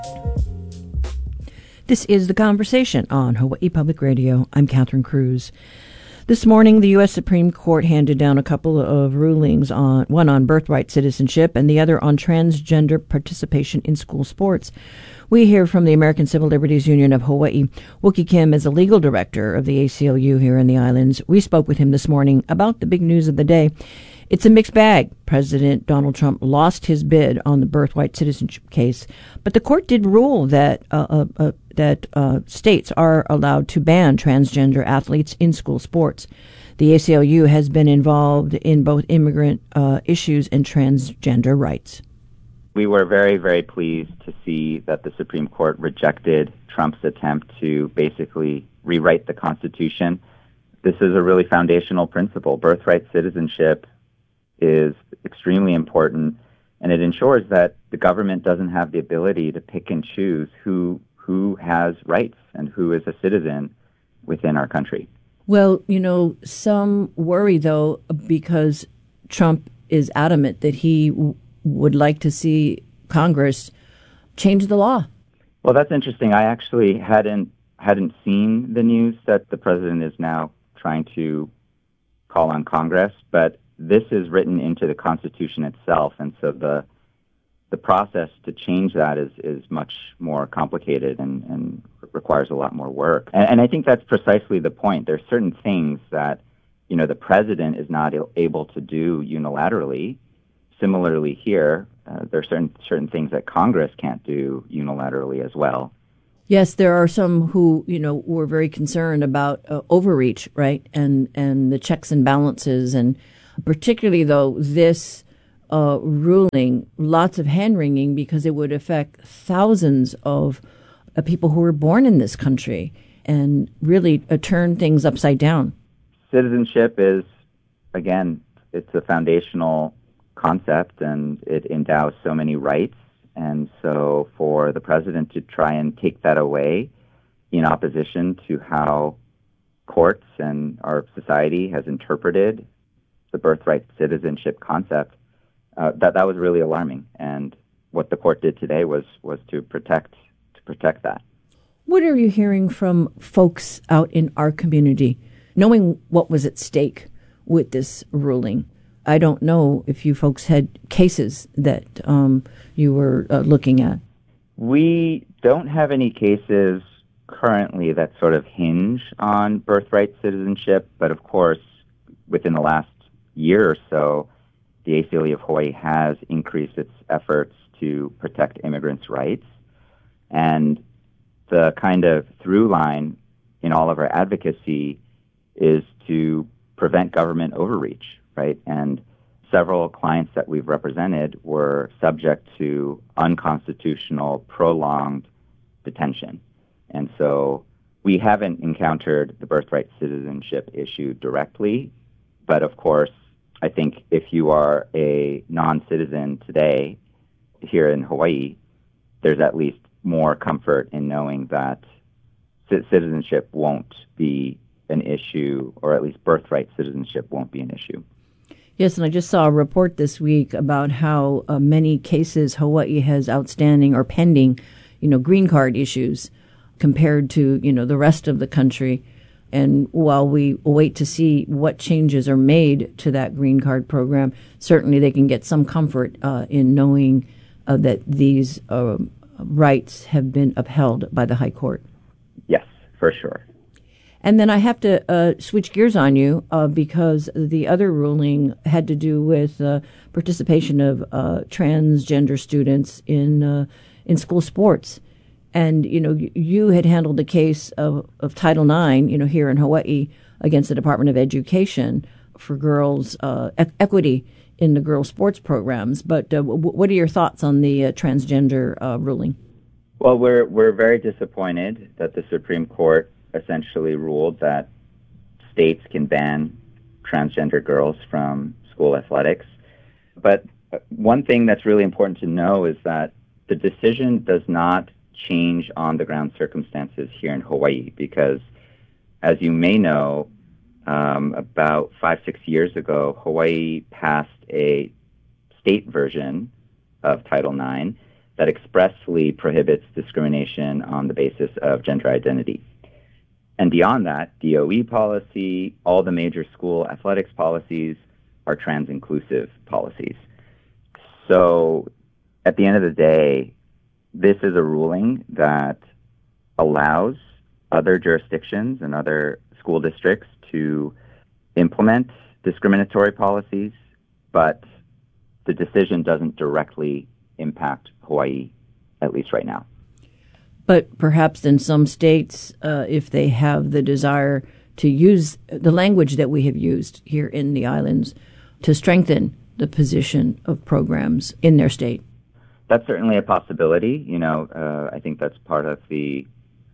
This is The Conversation on Hawaii Public Radio. I'm Catherine Cruz. This morning, the U.S. Supreme Court handed down a couple of rulings, one on birthright citizenship and the other on transgender participation in school sports. We hear from the American Civil Liberties Union of Hawaii. Wookie Kim is the legal director of the ACLU here in the islands. We spoke with him this morning about the big news of the day. It's a mixed bag. President Donald Trump lost his bid on the birthright citizenship case, but the court did rule that states are allowed to ban transgender athletes in school sports. The ACLU has been involved in both immigrant issues and transgender rights. We were very, very pleased to see that the Supreme Court rejected Trump's attempt to basically rewrite the Constitution. This is a really foundational principle. Birthright citizenship is extremely important, and it ensures that the government doesn't have the ability to pick and choose who has rights and who is a citizen within our country. Well, some worry, though, because Trump is adamant that he would like to see Congress change the law. Well, that's interesting. I actually hadn't seen the news that the president is now trying to call on Congress, but this is written into the Constitution itself, and so the process to change that is much more complicated and requires a lot more work. And I think that's precisely the point. There are certain things that, the president is not able to do unilaterally. Similarly here, there are certain things that Congress can't do unilaterally as well. Yes, there are some who, were very concerned about overreach, right, and the checks and balances, and particularly, though, this ruling, lots of hand-wringing because it would affect thousands of people who were born in this country and really turn things upside down. Citizenship is, again, it's a foundational concept, and it endows so many rights. And so for the president to try and take that away in opposition to how courts and our society has interpreted the birthright citizenship concept, that was really alarming. And what the court did today was to protect that. What are you hearing from folks out in our community, knowing what was at stake with this ruling? I don't know if you folks had cases that you were looking at. We don't have any cases currently that sort of hinge on birthright citizenship, but of course, within the last year or so, the ACLU of Hawaii has increased its efforts to protect immigrants' rights. And the kind of through line in all of our advocacy is to prevent government overreach, right? And several clients that we've represented were subject to unconstitutional, prolonged detention. And so we haven't encountered the birthright citizenship issue directly, but of course, I think if you are a non-citizen today here in Hawaii, there's at least more comfort in knowing that citizenship won't be an issue, or at least birthright citizenship won't be an issue. Yes, and I just saw a report this week about how many cases Hawaii has outstanding or pending, green card issues compared to, the rest of the country. And while we wait to see what changes are made to that green card program, certainly they can get some comfort in knowing that these rights have been upheld by the High Court. Yes, for sure. And then I have to switch gears on you because the other ruling had to do with participation of transgender students in school sports. And, you had handled the case of Title IX, here in Hawaii against the Department of Education for girls' equity in the girls' sports programs. But what are your thoughts on the transgender ruling? Well, we're very disappointed that the Supreme Court essentially ruled that states can ban transgender girls from school athletics. But one thing that's really important to know is that the decision does not change on the ground circumstances here in Hawaii, because as you may know, about 5-6 years ago, Hawaii passed a state version of Title IX that expressly prohibits discrimination on the basis of gender identity. And beyond that, DOE policy, all the major school athletics policies are trans-inclusive policies. So at the end of the day, this is a ruling that allows other jurisdictions and other school districts to implement discriminatory policies, but the decision doesn't directly impact Hawaii, at least right now. But perhaps in some states, if they have the desire to use the language that we have used here in the islands to strengthen the position of programs in their state. That's certainly a possibility. I think that's part of the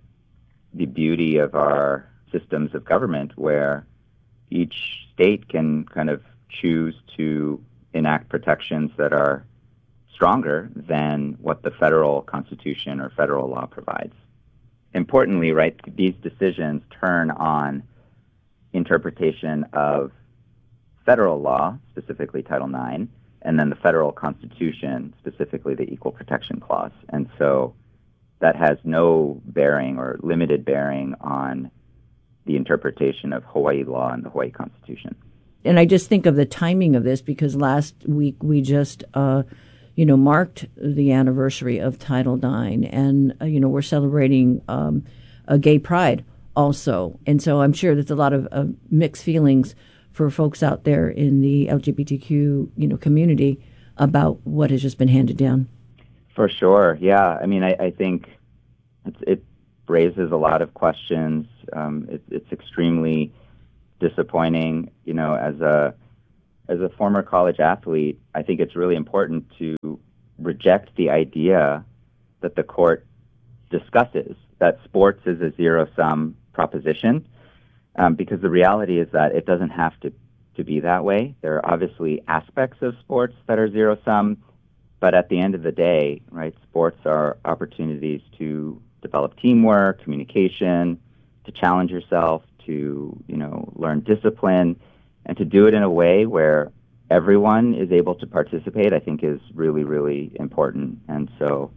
beauty of our systems of government, where each state can kind of choose to enact protections that are stronger than what the federal constitution or federal law provides. Importantly, right, these decisions turn on interpretation of federal law, specifically Title IX, and then the federal constitution, specifically the Equal Protection Clause. And so that has no bearing or limited bearing on the interpretation of Hawaii law and the Hawaii Constitution. And I just think of the timing of this, because last week we just, marked the anniversary of Title IX, and, we're celebrating a gay pride also. And so I'm sure there's a lot of mixed feelings for folks out there in the LGBTQ, community about what has just been handed down. For sure, yeah. I mean, I think it raises a lot of questions. It's extremely disappointing. As a former college athlete, I think it's really important to reject the idea that the court discusses that sports is a zero-sum proposition, because the reality is that it doesn't have to be that way. There are obviously aspects of sports that are zero-sum, but at the end of the day, right, sports are opportunities to develop teamwork, communication, to challenge yourself, to, learn discipline, and to do it in a way where everyone is able to participate, I think is really, really important. And so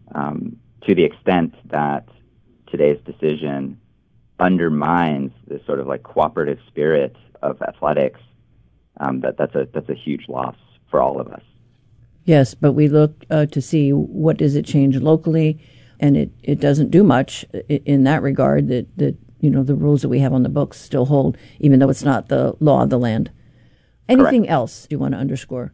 to the extent that today's decision undermines this sort of like cooperative spirit of athletics, that's a huge loss for all of us. Yes, but we look to see what does it change locally, and it doesn't do much in that regard, that the rules that we have on the books still hold, even though it's not the law of the land. Anything Correct. Else you want to underscore?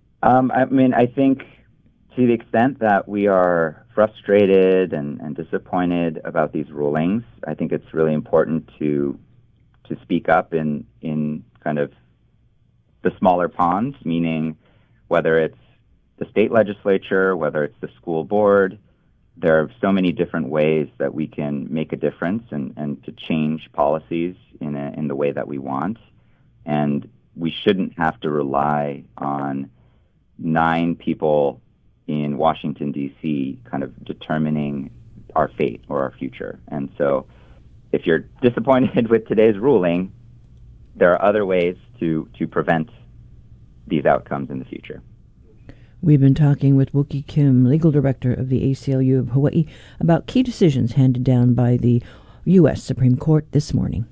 I think to the extent that we are frustrated and disappointed about these rulings, I think it's really important to speak up in kind of the smaller ponds, meaning whether it's the state legislature, whether it's the school board. There are so many different ways that we can make a difference and to change policies in the way that we want. And we shouldn't have to rely on 9 people in Washington, D.C. kind of determining our fate or our future. And so if you're disappointed with today's ruling, there are other ways to prevent these outcomes in the future. We've been talking with Wookie Kim, legal director of the ACLU of Hawaii, about key decisions handed down by the U.S. Supreme Court this morning.